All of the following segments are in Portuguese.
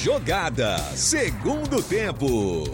Jogada, segundo tempo.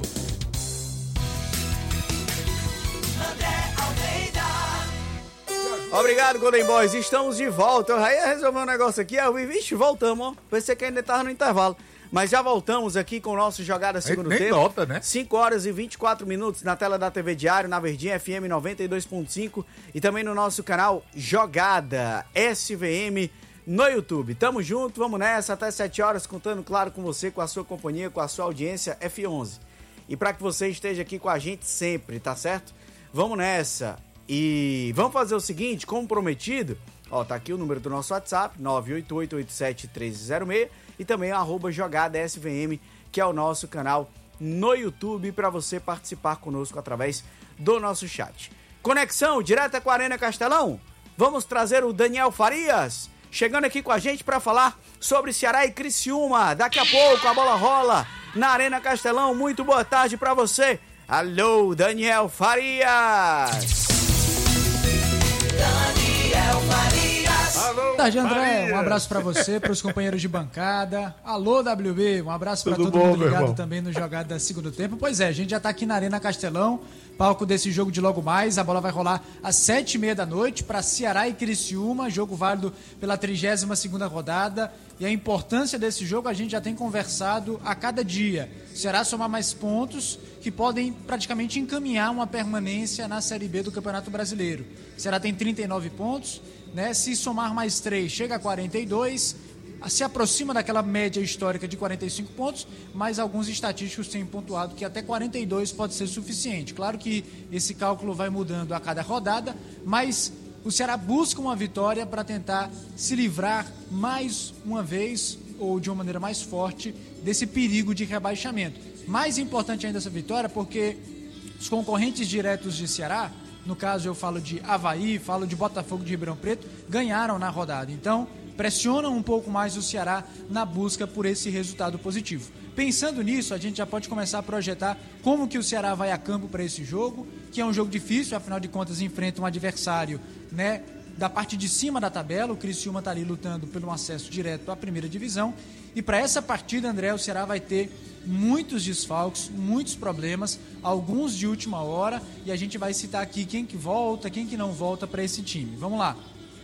Obrigado, Golden Boys. Estamos de volta. Eu já ia resolver um negócio aqui. Vixe, voltamos, ó. Pensei que ainda estava no intervalo. Mas já voltamos aqui com o nosso Jogada Segundo Tempo. Nota, né? 5 horas e 24 minutos na tela da TV Diário, na Verdinha FM 92.5 e também no nosso canal Jogada SVM no YouTube. Tamo junto, vamos nessa até 7 horas, contando, claro, com você, com a sua companhia, com a sua audiência F11. E para que você esteja aqui com a gente sempre, tá certo? Vamos nessa. E vamos fazer o seguinte, como prometido, ó, tá aqui o número do nosso WhatsApp, 988871306 e também @Jogada SVM, que é o nosso canal no YouTube, para você participar conosco através do nosso chat. Conexão direta com a Arena Castelão, vamos trazer o Daniel Farias, chegando aqui com a gente para falar sobre Ceará e Criciúma. Daqui a pouco a bola rola na Arena Castelão. Muito boa tarde para você. Alô, Daniel Farias. Boa tarde, André. Um abraço pra você, pros companheiros de bancada. Alô, WB. Um abraço pra todo mundo ligado também no Jogada Segundo Tempo. Pois é, a gente já tá aqui na Arena Castelão, palco desse jogo de logo mais. A bola vai rolar às 7h30 da noite para Ceará e Criciúma, jogo válido pela 32ª rodada. E a importância desse jogo a gente já tem conversado a cada dia. O Ceará somar mais pontos que podem praticamente encaminhar uma permanência na Série B do Campeonato Brasileiro. O Ceará tem 39 pontos, né? Se somar mais 3, chega a 42, se aproxima daquela média histórica de 45 pontos, mas alguns estatísticos têm pontuado que até 42 pode ser suficiente. Claro que esse cálculo vai mudando a cada rodada, mas o Ceará busca uma vitória para tentar se livrar mais uma vez, ou de uma maneira mais forte, desse perigo de rebaixamento. Mais importante ainda essa vitória, porque os concorrentes diretos de Ceará, no caso eu falo de Avaí, falo de Botafogo de Ribeirão Preto, ganharam na rodada. Então, pressionam um pouco mais o Ceará na busca por esse resultado positivo. Pensando nisso, a gente já pode começar a projetar como que o Ceará vai a campo para esse jogo, que é um jogo difícil, afinal de contas enfrenta um adversário, né, da parte de cima da tabela. O Criciúma está ali lutando pelo acesso direto à primeira divisão. E para essa partida, André, o Ceará vai ter muitos desfalques, muitos problemas, alguns de última hora, e a gente vai citar aqui quem que volta, quem que não volta para esse time. Vamos lá.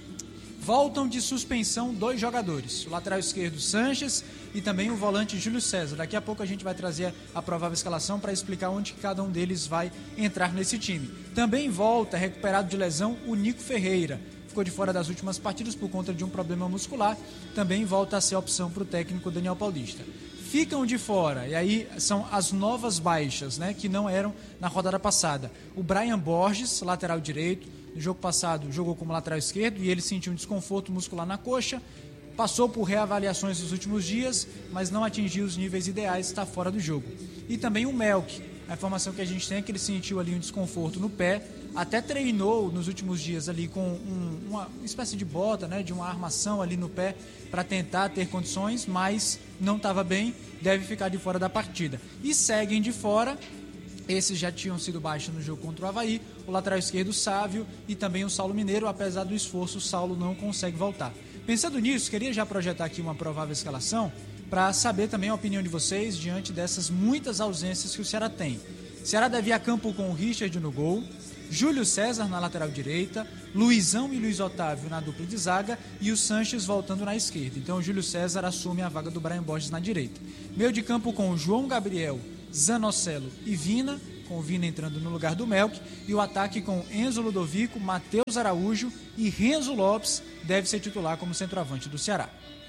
Voltam de suspensão 2 jogadores, o lateral esquerdo Sanches e também o volante Júlio César. Daqui a pouco a gente vai trazer a provável escalação para explicar onde cada um deles vai entrar nesse time. Também volta, recuperado de lesão, o Nico Ferreira. Ficou de fora das últimas partidas por conta de um problema muscular. Também volta a ser a opção para o técnico Daniel Paulista. Ficam de fora, e aí são as novas baixas, né, que não eram na rodada passada. O Brian Borges, lateral direito, no jogo passado jogou como lateral esquerdo e ele sentiu um desconforto muscular na coxa, passou por reavaliações nos últimos dias, mas não atingiu os níveis ideais, está fora do jogo. E também o Melk, a informação que a gente tem é que ele sentiu ali um desconforto no pé, até treinou nos últimos dias ali com uma espécie de bota, né, de uma armação ali no pé para tentar ter condições, mas não estava bem, deve ficar de fora da partida. E seguem de fora, esses já tinham sido baixos no jogo contra o Avaí, o lateral esquerdo Sávio e também o Saulo Mineiro. Apesar do esforço, o Saulo não consegue voltar. Pensando nisso, queria já projetar aqui uma provável escalação para saber também a opinião de vocês diante dessas muitas ausências que o Ceará tem. O Ceará deve ir a campo com o Richard no gol, Júlio César na lateral direita, Luizão e Luiz Otávio na dupla de zaga e o Sanches voltando na esquerda. Então o Júlio César assume a vaga do Brian Borges na direita. Meio de campo com João Gabriel, Zanocelo e Vina, com o Vina entrando no lugar do Melk, e o ataque com Enzo Ludovico, Matheus Araújo e Renzo Lopes deve ser titular como centroavante do Ceará.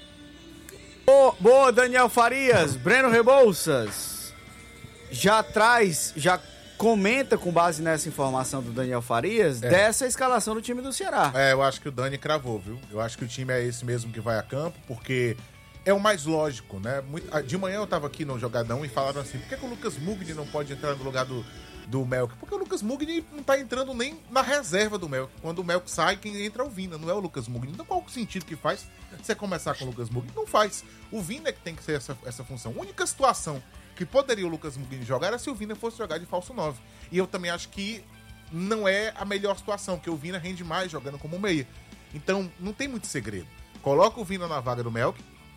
Boa, Daniel Farias. Breno Rebouças já comenta com base nessa informação do Daniel Farias dessa escalação do time do Ceará. Eu acho que o Dani cravou, viu? Eu acho que o time é esse mesmo que vai a campo, porque é o mais lógico, né? De manhã eu tava aqui no Jogadão e falaram assim, por que o Lucas Mugni não pode entrar no lugar do Melk? Porque o Lucas Mugni não tá entrando nem na reserva do Melk. Quando o Melk sai, quem entra é o Vina, não é o Lucas Mugni. Então qual o sentido que faz você começar com o Lucas Mugni? Não faz. O Vina é que tem que ser essa função. A única situação que poderia o Lucas Mugni jogar era se o Vina fosse jogar de falso 9. E eu também acho que não é a melhor situação, porque o Vina rende mais jogando como meia. Então não tem muito segredo. Coloca o Vina na vaga do Melk,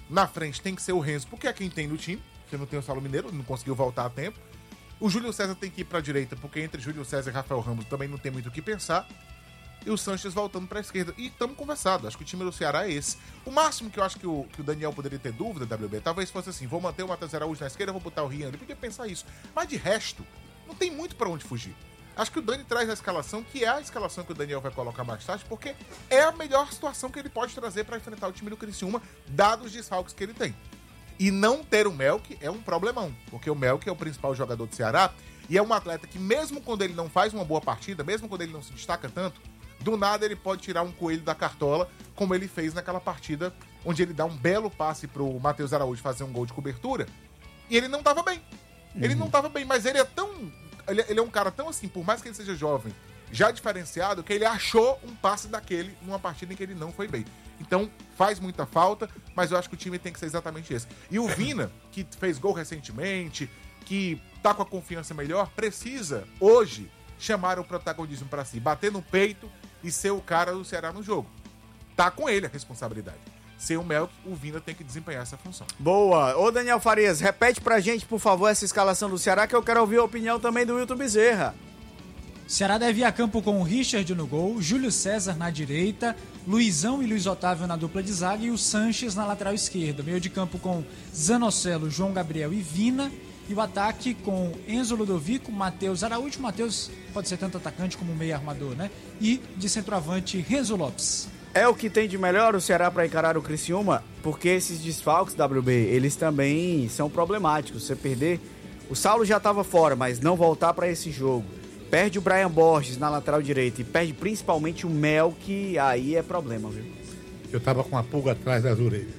Na frente tem que ser o Renzo, porque é quem tem no time. Você não tem o Saulo Mineiro, não conseguiu voltar a tempo. O Júlio César tem que ir pra direita, porque entre Júlio César e Rafael Ramos também não tem muito o que pensar. E o Sanches voltando pra esquerda. E estamos conversando. Acho que o time do Ceará é esse. O máximo que eu acho que o Daniel poderia ter dúvida, WB, talvez fosse assim, vou manter o Matheus Araújo na esquerda, vou botar o Rian. Ele podia pensar isso. Mas de resto, não tem muito pra onde fugir. Acho que o Dani traz a escalação, que é a escalação que o Daniel vai colocar mais tarde, porque é a melhor situação que ele pode trazer para enfrentar o time do Criciúma, dados os desfalques que ele tem. E não ter o Melk é um problemão, porque o Melk é o principal jogador do Ceará e é um atleta que, mesmo quando ele não faz uma boa partida, mesmo quando ele não se destaca tanto, do nada ele pode tirar um coelho da cartola, como ele fez naquela partida onde ele dá um belo passe pro Matheus Araújo fazer um gol de cobertura, e ele não tava bem. Ele não tava bem, mas ele é tão... Ele é um cara tão assim, por mais que ele seja jovem, já diferenciado, que ele achou um passe daquele numa partida em que ele não foi bem. Então, faz muita falta, mas eu acho que o time tem que ser exatamente esse. E o Vina, que fez gol recentemente, que tá com a confiança melhor, precisa, hoje, chamar o protagonismo pra si, bater no peito e ser o cara do Ceará no jogo. Tá com ele a responsabilidade. Sem o Melk, o Vina tem que desempenhar essa função. Boa. Ô, Daniel Farias, repete pra gente, por favor, essa escalação do Ceará, que eu quero ouvir a opinião também do Wilton Bezerra. Ceará deve ir a campo com o Richard no gol, Júlio César na direita, Luizão e Luiz Otávio na dupla de zaga e o Sanches na lateral esquerda. Meio de campo com Zanocelo, João Gabriel e Vina. E o ataque com Enzo Ludovico, Matheus Araújo. Matheus pode ser tanto atacante como meio armador, né? E de centroavante, Renzo Lopes. É o que tem de melhor o Ceará para encarar o Criciúma, porque esses desfalques, WB, eles também são problemáticos. Você perder... O Saulo já estava fora, mas não voltar para esse jogo. Perde o Brian Borges na lateral direita e perde principalmente o Melk, aí é problema, viu? Eu tava com a pulga atrás das orelhas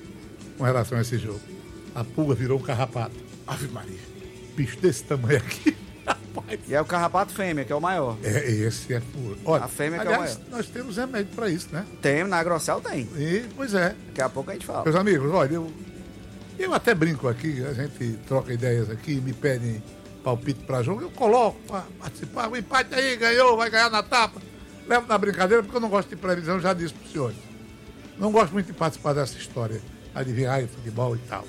com relação a esse jogo. A pulga virou um carrapato. Ave Maria. Bicho desse tamanho aqui. Rapaz. E é o carrapato fêmea, que é o maior. Esse é puro. Olha, A fêmea que aliás, é o maior. nós temos remédio pra isso, né? Tem, na Agrocel tem. E, pois é. Daqui a pouco a gente fala. Meus amigos, olha, eu até brinco aqui, a gente troca ideias aqui, me pedem palpite pra jogo, eu coloco pra participar, o empate aí, ganhou, vai ganhar na tapa. Levo na brincadeira, porque eu não gosto de previsão, já disse pros senhores. Não gosto muito de participar dessa história, adivinhar em futebol e tal.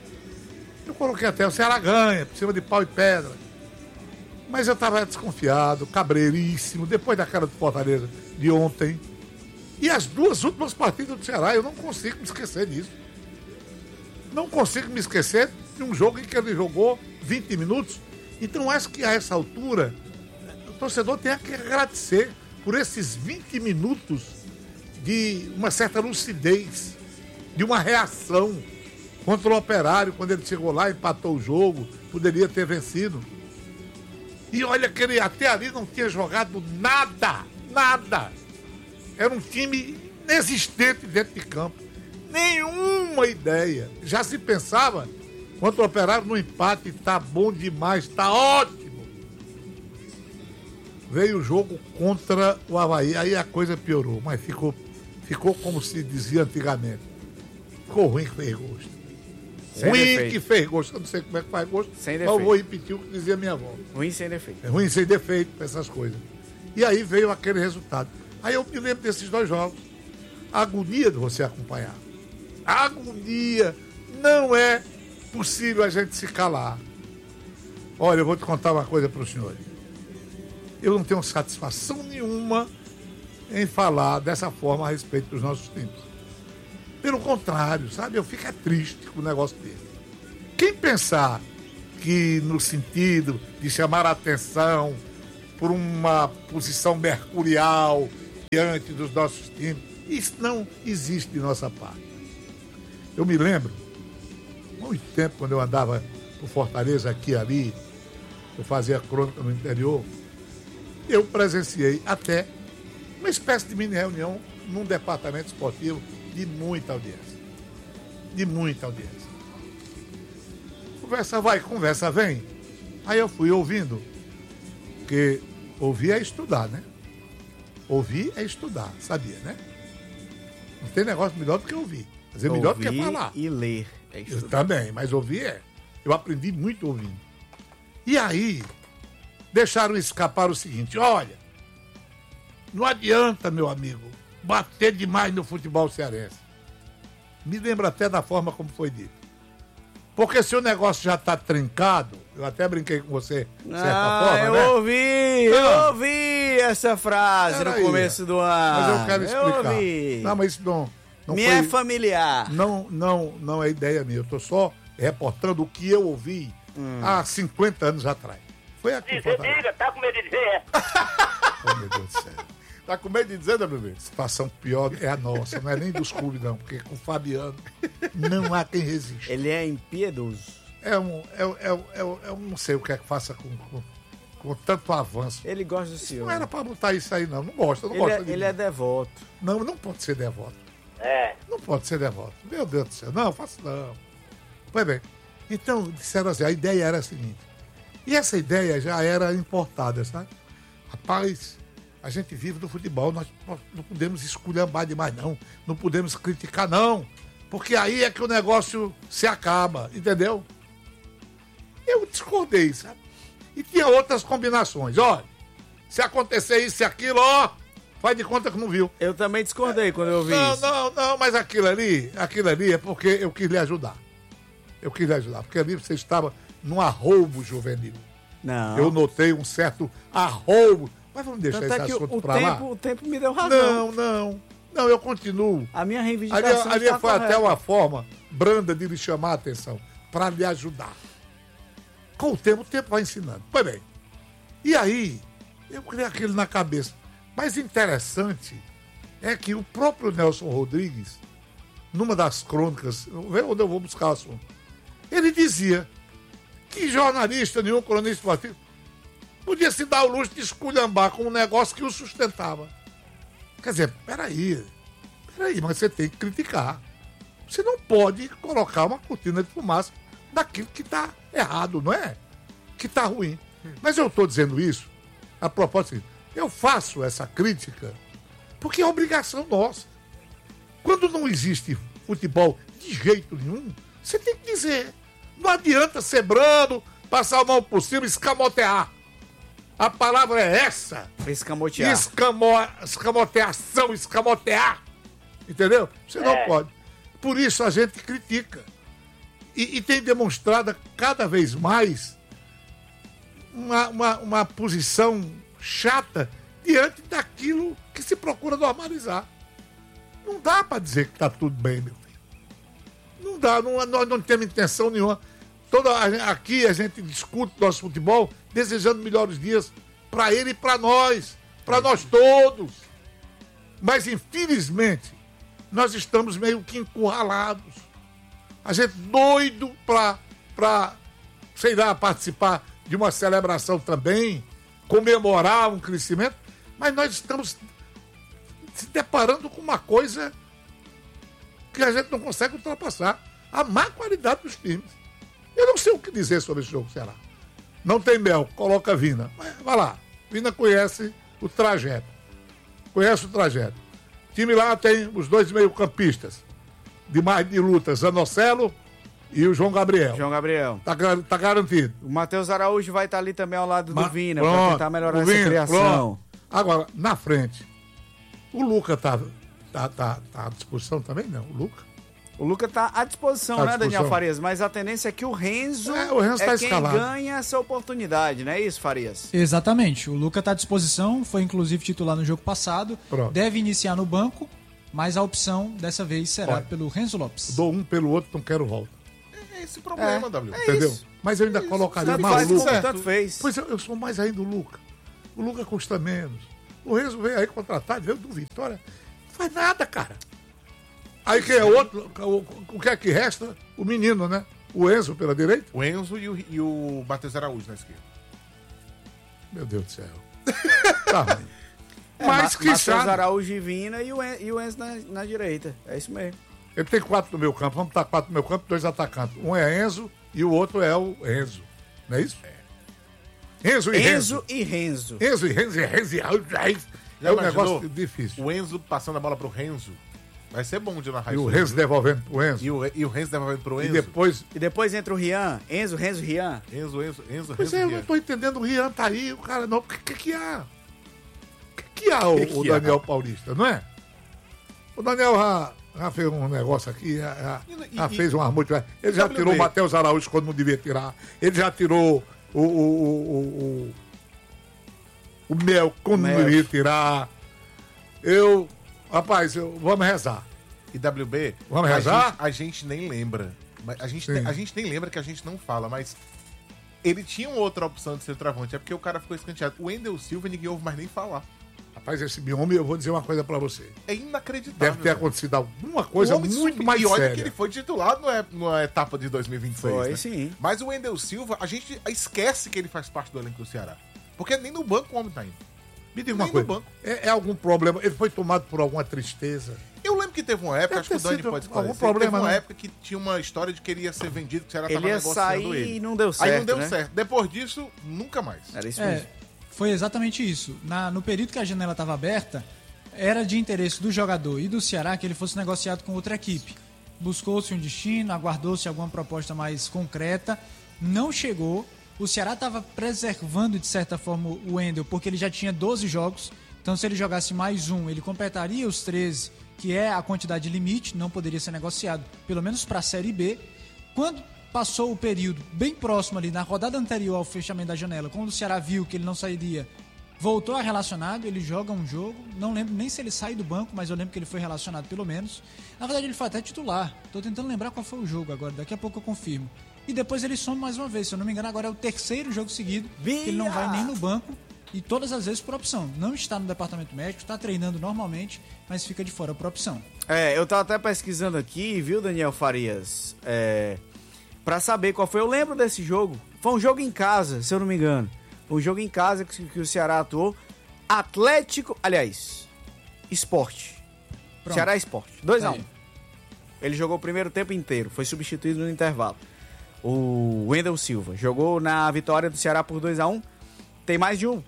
Eu coloquei até, o Ceará ganha, por cima de pau e pedra. Mas eu estava desconfiado, cabreiríssimo, depois da cara do Fortaleza de ontem. E as duas últimas partidas do Ceará, eu não consigo me esquecer disso. Não consigo me esquecer de um jogo em que ele jogou 20 minutos. Então acho que a essa altura, o torcedor tem que agradecer por esses 20 minutos de uma certa lucidez, de uma reação contra o Operário, quando ele chegou lá, empatou o jogo, poderia ter vencido. E olha que ele até ali não tinha jogado nada. Era um time inexistente dentro de campo. Nenhuma ideia. Já se pensava, contra o Operário no empate, tá bom demais, tá ótimo. Veio o jogo contra o Avaí, aí a coisa piorou, mas ficou como se dizia antigamente. Ficou ruim que fez gosto. Sem Ruim defeito. que fez gosto. Eu não sei como é que faz gosto, Sem mas eu defeito. vou repetir o que dizia minha avó. Ruim sem defeito. É ruim sem defeito pra essas coisas. E aí veio aquele resultado. Aí eu me lembro desses dois jogos. A agonia de você acompanhar. A agonia. Não é possível a gente se calar. Olha, eu vou te contar uma coisa para os senhores. Eu não tenho satisfação nenhuma em falar dessa forma a respeito dos nossos times. Pelo contrário, sabe? Eu fico triste com o negócio dele. Quem pensar que no sentido de chamar a atenção por uma posição mercurial diante dos nossos times, isso não existe de nossa parte. Eu me lembro, há muito tempo, quando eu andava por Fortaleza, aqui e ali, eu fazia crônica no interior, eu presenciei até uma espécie de mini reunião num departamento esportivo de muita audiência. De muita audiência. Conversa vai, conversa vem. Aí eu fui ouvindo, porque ouvir é estudar, né? Ouvir é estudar, sabia, né? Não tem negócio melhor do que ouvir. Mas é melhor do que falar. E ler. É Eu também, mas ouvir é. Eu aprendi muito ouvindo. E aí, deixaram escapar o seguinte, olha, não adianta, meu amigo, bater demais no futebol cearense. Me lembra até da forma como foi dito. Porque se o negócio já está trincado, eu até brinquei com você, de certa forma, eu né? eu ouvi essa frase no começo do ano. Mas eu quero explicar. Ouvi. Não, mas isso não Me foi... é familiar. Não é ideia minha. Eu estou só reportando o que eu ouvi há 50 anos atrás. Foi aqui. Diga, tá com medo de dizer, Oh, meu Deus do céu. Tá com medo de dizer, WB? A situação pior é a nossa, não é nem dos clubes, não. Porque com o Fabiano não há quem resista. Ele é impiedoso. Eu não sei o que é que faça com tanto avanço. Ele gosta do senhor. Não era pra botar isso aí, não. Não gosta, não gosta de Ele mim. é devoto. Não pode ser devoto. É. Não pode ser devoto. Meu Deus do céu. Não, faço não. Pois bem. Então, disseram assim, a ideia era a seguinte. E essa ideia já era importada, sabe? Rapaz, a gente vive do futebol, nós não podemos esculhambar demais, não. Não podemos criticar, não. Porque aí é que o negócio se acaba, entendeu? Eu discordei, sabe? E tinha outras combinações. Olha, se acontecer isso e aquilo, ó, faz de conta que não viu. Eu também discordei quando eu vi isso. Não, mas aquilo ali é porque eu quis lhe ajudar. Eu quis lhe ajudar, porque ali você estava num arroubo juvenil. Não. Eu notei um certo arroubo. Mas vamos deixar Tanto esse é que assunto o pra lá. tempo me deu razão. Não, eu continuo. A minha reivindicação Ali está foi até correta. uma forma branda de lhe chamar a atenção, para lhe ajudar. Com o tempo vai ensinando. Pois bem. E aí, eu criei aquilo na cabeça. Mas interessante é que o próprio Nelson Rodrigues, numa das crônicas, vê onde eu vou buscar o assunto, ele dizia que jornalista nenhum, cronista esportivo, podia se dar o luxo de esculhambar com um negócio que o sustentava. Quer dizer, peraí, mas você tem que criticar. Você não pode colocar uma cortina de fumaça daquilo que está errado, não é? Que está ruim. Mas eu estou dizendo isso a propósito. Eu faço essa crítica porque é obrigação nossa. Quando não existe futebol de jeito nenhum, você tem que dizer. Não adianta ser brando, passar a mão por cima, escamotear. A palavra é essa. Escamotear. Escamoteação, escamotear. Entendeu? Você não pode. Por isso a gente critica. E tem demonstrado cada vez mais uma posição chata diante daquilo que se procura normalizar. Não dá para dizer que está tudo bem, meu filho. Não dá, nós não temos intenção nenhuma. Aqui a gente discute nosso futebol desejando melhores dias para ele e para nós todos. Mas, infelizmente, nós estamos meio que encurralados. A gente doido para, sei lá, participar de uma celebração também, comemorar um crescimento, mas nós estamos se deparando com uma coisa que a gente não consegue ultrapassar. A má qualidade dos times. Eu não sei o que dizer sobre esse jogo, será? Não tem mel, coloca Vina. Vai lá, Vina conhece o trajeto. O time lá tem os dois meio-campistas de mais de luta, Zanocelo e o João Gabriel. Tá garantido. O Matheus Araújo vai estar ali também ao lado do Vina, pronto, para tentar melhorar essa Vina, criação. Pronto. Agora, na frente, o Luca tá à disposição também? Não, o Luca. O Luca tá à disposição, né, Daniel Farias? Mas a tendência é que o Renzo tá quem escalado. ganha essa oportunidade, não é isso, Farias? Exatamente. O Luca tá à disposição, foi inclusive titular no jogo passado. Pronto. Deve iniciar no banco, mas a opção dessa vez será Olha, pelo Renzo Lopes. Dou um pelo outro, não quero volta. É esse o problema, W. Entendeu? isso. Mas eu ainda colocaria Tanto mais faz o como Luca. tanto fez. Pois eu sou mais ainda o Luca. O Luca custa menos. O Renzo veio aí contratado, veio do Vitória. Não faz nada, cara. Aí quem é outro, o que é que resta? O menino, né? O Enzo pela direita. O Enzo e o Matheus Araújo na esquerda. Meu Deus do céu. Tá ruim. Mas que Matheus chato. Araújo e Vina e o Enzo na direita. É isso mesmo. Ele tem 4 no meu campo. Vamos botar 4 no meu campo, 2 atacantes. Um é Enzo e o outro é o Enzo. Não é isso? Enzo e Renzo. Enzo. Enzo e Renzo. Já É um imaginou? negócio difícil. O Enzo passando a bola pro Renzo. Vai ser bom de narrar E isso. o aí, Renzo viu? devolvendo pro Enzo. E o Renzo devolvendo pro E Enzo. depois... E depois entra o Rian. Enzo, Rian. Enzo, Pois Renzo. é, eu não Rian. tô entendendo. O Rian tá aí, o cara não. O que há? O que há, o Que Daniel há? Paulista, não é? O Daniel Já fez um negócio aqui, já fez um armute. Ele já tirou o Matheus Araújo quando não devia tirar. Ele já tirou o Mel quando não devia tirar. Rapaz, vamos rezar. E WB, vamos rezar? A gente nem lembra. A gente nem lembra que a gente não fala, mas ele tinha uma outra opção de ser travante. É porque o cara ficou escanteado. O Wendel Silva ninguém ouve mais nem falar. Rapaz, esse biome, eu vou dizer uma coisa pra você. É inacreditável. Deve ter acontecido alguma coisa muito mais séria. E olha que ele foi titular numa etapa de 2026. Foi, né? Sim. Mas o Wendel Silva, a gente esquece que ele faz parte do elenco do Ceará. Porque nem no banco o homem tá indo. Me diga uma coisa. É algum problema? Ele foi tomado por alguma tristeza? Eu lembro que teve uma época, acho que o Dani pode esclarecer. Algum problema, teve uma época que tinha uma história de que ele ia ser vendido, que o Ceará tava negociando ele. Ele ia sair e não deu certo, Aí não deu certo. Depois disso, nunca mais. Era isso mesmo. Foi exatamente isso. No período que a janela estava aberta, era de interesse do jogador e do Ceará que ele fosse negociado com outra equipe. Buscou-se um destino, aguardou-se alguma proposta mais concreta, não chegou. O Ceará estava preservando, de certa forma, o Wendel, porque ele já tinha 12 jogos. Então, se ele jogasse mais um, ele completaria os 13, que é a quantidade limite, não poderia ser negociado, pelo menos para a Série B. Quando passou o período bem próximo ali, na rodada anterior ao fechamento da janela, quando o Ceará viu que ele não sairia, voltou a relacionado, ele joga um jogo, não lembro nem se ele sai do banco, mas eu lembro que ele foi relacionado pelo menos. Na verdade, ele foi até titular. Estou tentando lembrar qual foi o jogo agora, daqui a pouco eu confirmo. E depois ele some mais uma vez, se eu não me engano, agora é o terceiro jogo seguido que ele não vai nem no banco e todas as vezes por opção. Não está no departamento médico, está treinando normalmente, mas fica de fora por opção. Eu tava até pesquisando aqui, viu, Daniel Farias? Pra saber qual foi. Eu lembro desse jogo. Foi um jogo em casa, se eu não me engano. Foi um jogo em casa que o Ceará atuou. Atlético, aliás, Sport. Pronto. Ceará Sport. 2-1. Ele jogou o primeiro tempo inteiro, foi substituído no intervalo. O Wendel Silva jogou na vitória do Ceará por 2-1. Tem mais de um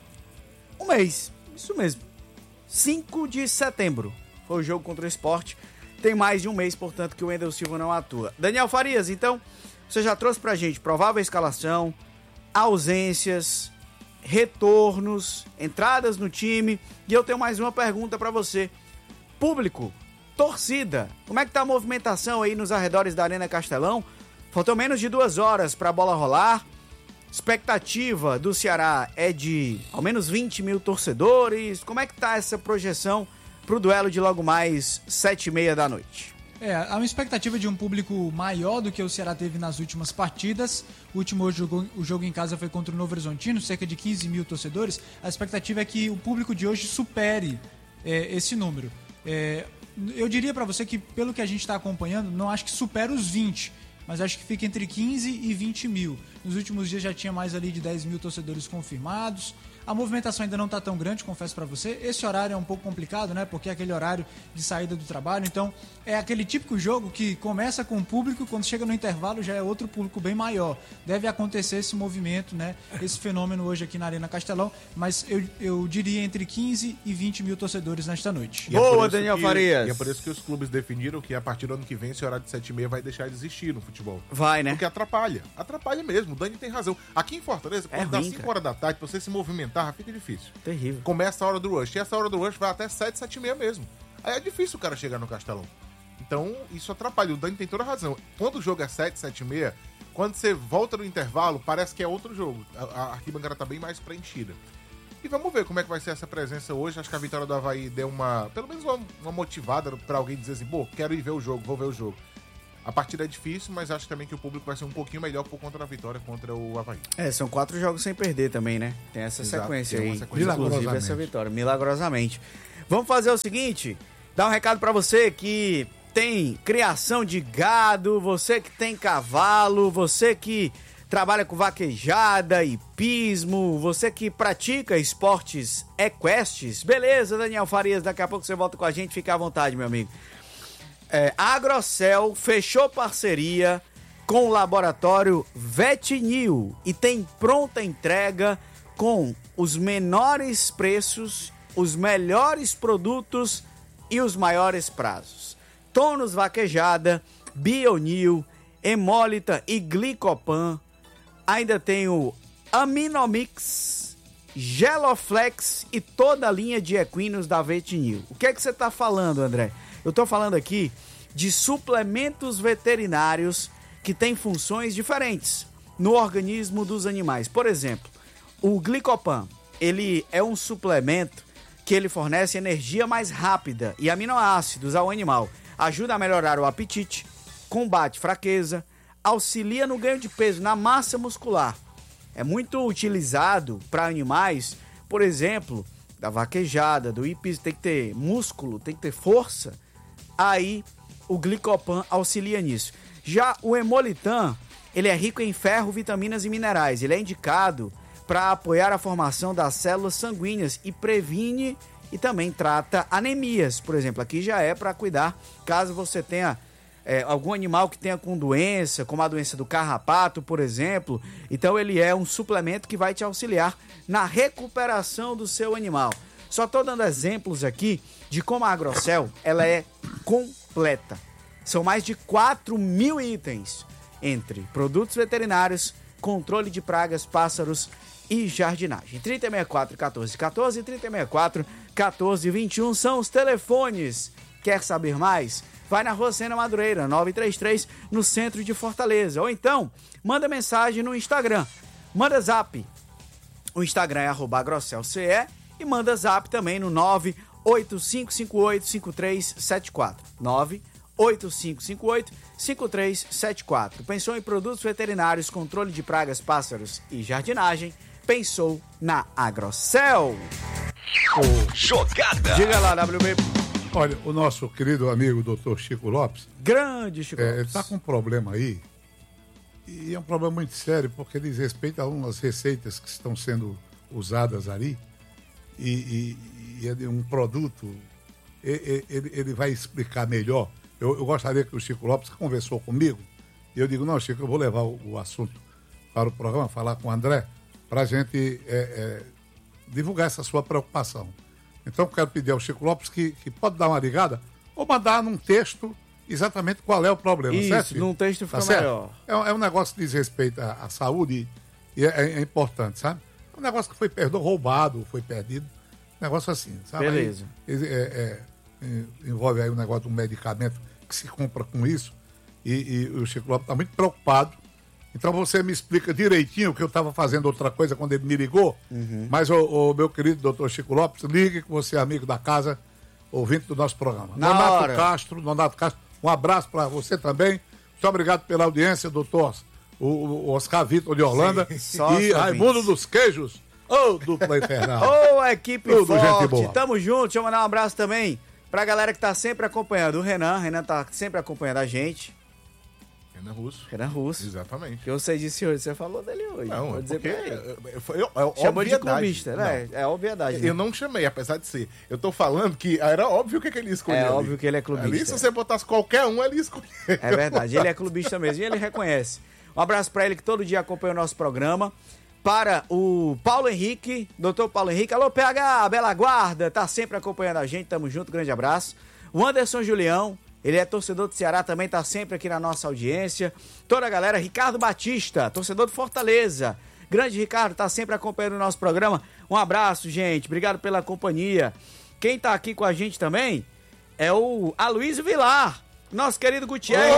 mês. Isso mesmo. 5 de setembro foi o jogo contra o Sport. Tem mais de um mês, portanto, que o Wendel Silva não atua. Daniel Farias, então, você já trouxe pra gente provável escalação, ausências, retornos, entradas no time. E eu tenho mais uma pergunta pra você. Público, torcida, como é que tá a movimentação aí nos arredores da Arena Castelão? Faltam menos de 2 horas para a bola rolar. Expectativa do Ceará é de ao menos 20 mil torcedores. Como é que tá essa projeção pro duelo de logo mais 7h30 da noite? Há uma expectativa de um público maior do que o Ceará teve nas últimas partidas. O jogo em casa foi contra o Novo Horizontino, cerca de 15 mil torcedores. A expectativa é que o público de hoje supere esse número. Eu diria para você que, pelo que a gente está acompanhando, não acho que supera os 20, mas acho que fica entre 15 e 20 mil. Nos últimos dias já tinha mais ali de 10 mil torcedores confirmados. A movimentação ainda não está tão grande, confesso para você. Esse horário é um pouco complicado, né? Porque é aquele horário de saída do trabalho. Então, é aquele típico jogo que começa com o público, quando chega no intervalo já é outro público bem maior. Deve acontecer esse movimento, né? Esse fenômeno hoje aqui na Arena Castelão. Mas eu diria entre 15 e 20 mil torcedores nesta noite. Boa, Daniel Farias! E é por isso que os clubes definiram que a partir do ano que vem esse horário de 7h30 vai deixar de existir no futebol. Vai, né? Porque atrapalha. Atrapalha mesmo. O Dani tem razão. Aqui em Fortaleza, quando dá 5 horas da tarde, pra você se movimentar, fica difícil. Terrível. Começa a hora do rush. E essa hora do rush vai até 7, 7h30 mesmo. Aí é difícil o cara chegar no Castelão. Então, isso atrapalha. O Dani tem toda a razão. Quando o jogo é 7, 7h30, quando você volta no intervalo, parece que é outro jogo. A arquibancada tá bem mais preenchida. E vamos ver como é que vai ser essa presença hoje. Acho que a vitória do Avaí deu pelo menos uma motivada pra alguém dizer assim, pô, quero ir ver o jogo, vou ver o jogo. A partida é difícil, mas acho também que o público vai ser um pouquinho melhor por conta da vitória contra o Avaí. São 4 jogos sem perder também, né? Tem essa sequência aí. Milagrosamente. Inclusive essa vitória, milagrosamente. Vamos fazer o seguinte, dar um recado pra você que tem criação de gado, você que tem cavalo, você que trabalha com vaquejada, hipismo, você que pratica esportes equestres. Beleza, Daniel Farias, daqui a pouco você volta com a gente, fica à vontade, meu amigo. A Agrocel fechou parceria com o laboratório Vetinil e tem pronta entrega com os menores preços, os melhores produtos e os maiores prazos. Tônus Vaquejada, Bionil, Hemólita e Glicopan. Ainda tem o Aminomix, Geloflex e toda a linha de equinos da Vetinil. O que é que você está falando, André? Eu estou falando aqui de suplementos veterinários que têm funções diferentes no organismo dos animais. Por exemplo, o Glicopan, ele é um suplemento que ele fornece energia mais rápida e aminoácidos ao animal. Ajuda a melhorar o apetite, combate fraqueza, auxilia no ganho de peso, na massa muscular. É muito utilizado para animais, por exemplo, da vaquejada, do hipismo, tem que ter músculo, tem que ter força. Aí o Glicopan auxilia nisso. Já o Hemolitan, ele é rico em ferro, vitaminas e minerais. Ele é indicado para apoiar a formação das células sanguíneas e previne e também trata anemias. Por exemplo, aqui já é para cuidar caso você tenha algum animal que tenha com doença, como a doença do carrapato, por exemplo. Então ele é um suplemento que vai te auxiliar na recuperação do seu animal. Só estou dando exemplos aqui de como a Agrocel ela é completa. São mais de 4.000 itens entre produtos veterinários, controle de pragas, pássaros e jardinagem. 3064-1414 e 3064-1421 são os telefones. Quer saber mais? Vai na Rua Sena Madureira, 933, no centro de Fortaleza. Ou então, manda mensagem no Instagram. Manda zap. O Instagram é @agrocelce e manda zap também no 98558-5374. 98558-5374. Pensou em produtos veterinários, controle de pragas, pássaros e jardinagem? Pensou na Agrocel. Jogada. Diga lá, WB. Olha, o nosso querido amigo Dr. Chico Lopes, Grande Chico ele Lopes. está com um problema aí, e é um problema muito sério, porque diz respeito a algumas receitas que estão sendo usadas ali, e é de um produto, ele vai explicar melhor. Eu gostaria que o Chico Lopes conversou comigo, e eu digo, não, Chico, eu vou levar o assunto para o programa, falar com o André, para a gente divulgar essa sua preocupação. Então, quero pedir ao Chico Lopes que pode dar uma ligada ou mandar num texto exatamente qual é o problema. Isso, certo? num texto fica certo? melhor. É um negócio que diz respeito à saúde e é importante, sabe? É um negócio que foi roubado, foi perdido. Um negócio assim, sabe? Beleza. Aí, envolve aí um negócio de um medicamento que se compra com isso e o Chico Lopes está muito preocupado. Então você me explica direitinho, que eu estava fazendo outra coisa quando ele me ligou, mas o meu querido doutor Chico Lopes, ligue que você é amigo da casa, ouvinte do nosso programa. Nonato Castro, um abraço para você também. Muito obrigado pela audiência, doutor o Oscar Vitor de Holanda e Raimundo dos Queijos, dupla infernal. Equipe Tudo gente forte, boa. tamo junto. Deixa eu mandar um abraço também pra galera que tá sempre acompanhando. O Renan tá sempre acompanhando a gente. Renan Russo. Exatamente. Que você disse hoje, você falou dele hoje. Não, vou dizer porque pra ele. Chamou de clubista, né? É obviedade. Né? Eu não chamei, apesar de ser. Eu tô falando que era óbvio que ele escolheu. É óbvio que ele é clubista. Ali, se você botasse qualquer um, ele escolheu. É verdade, ele é clubista mesmo e ele reconhece. Um abraço pra ele que todo dia acompanha o nosso programa. Para o Paulo Henrique, doutor Paulo Henrique. Alô, PH, Bela Guarda, tá sempre acompanhando a gente, tamo junto, grande abraço. O Anderson Julião, ele é torcedor do Ceará, também tá sempre aqui na nossa audiência. Toda a galera, Ricardo Batista, torcedor do Fortaleza. Grande Ricardo, tá sempre acompanhando o nosso programa. Um abraço, gente, obrigado pela companhia. Quem tá aqui com a gente também é o Aloysio Vilar, nosso querido Gutierrez.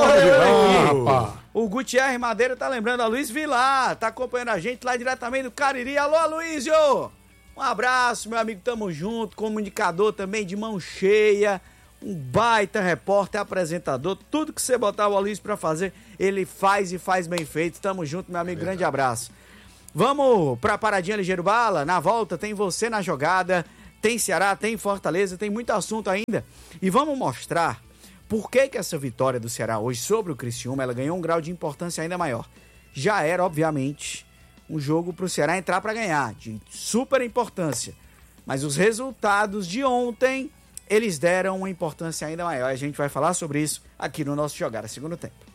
O Gutierrez Madeira tá lembrando, a Luiz Vilar, tá acompanhando a gente lá diretamente do Cariri. Alô, Aloysio! Um abraço, meu amigo, tamo junto. Comunicador também de mão cheia. Um baita repórter, apresentador, tudo que você botar o Aloysio pra fazer, ele faz e faz bem feito. Tamo junto, meu amigo, grande abraço. Vamos pra Paradinha Ligeiro Bala, na volta tem você na jogada, tem Ceará, tem Fortaleza, tem muito assunto ainda. E vamos mostrar por que essa vitória do Ceará hoje sobre o Criciúma, ela ganhou um grau de importância ainda maior. Já era, obviamente, um jogo pro Ceará entrar pra ganhar, de super importância. Mas os resultados de ontem, eles deram uma importância ainda maior. A gente vai falar sobre isso aqui no nosso Jogada Segundo Tempo.